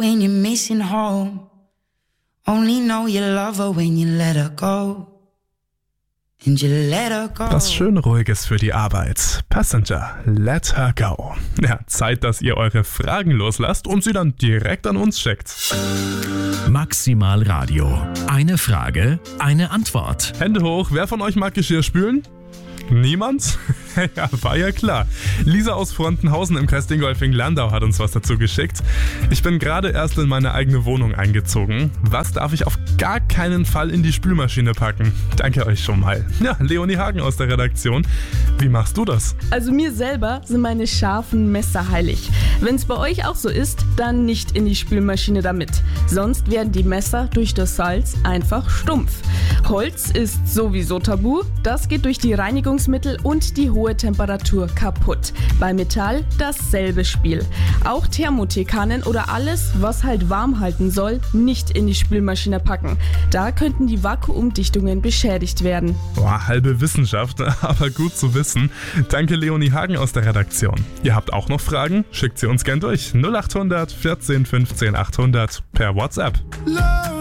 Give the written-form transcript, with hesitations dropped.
when you're missing home. Only know you love her when you let her go. And you let her go. Was schön Ruhiges für die Arbeit. Passenger, let her go. Ja, Zeit, dass ihr eure Fragen loslasst und sie dann direkt an uns schickt. Maximal Radio. Eine Frage, eine Antwort. Hände hoch, wer von euch mag Geschirr spülen? Niemand? Ja, war ja klar. Lisa aus Frontenhausen im Kreis Dingolfing-Landau hat uns was dazu geschickt. Ich bin gerade erst in meine eigene Wohnung eingezogen. Was darf ich auf gar keinen Fall in die Spülmaschine packen? Danke euch schon mal. Ja, Leonie Hagen aus der Redaktion. Wie machst du das? Also mir selber sind meine scharfen Messer heilig. Wenn es bei euch auch so ist, dann nicht in die Spülmaschine damit. Sonst werden die Messer durch das Salz einfach stumpf. Holz ist sowieso tabu. Das geht durch die Reinigungsmittel und die hohe Temperatur kaputt. Bei Metall dasselbe Spiel. Auch Thermoteekannen oder alles, was halt warm halten soll, nicht in die Spülmaschine packen. Da könnten die Vakuumdichtungen beschädigt werden. Boah, halbe Wissenschaft, aber gut zu wissen. Danke Leonie Hagen aus der Redaktion. Ihr habt auch noch Fragen? Schickt sie uns gern durch. 0800 14 15 800 per WhatsApp.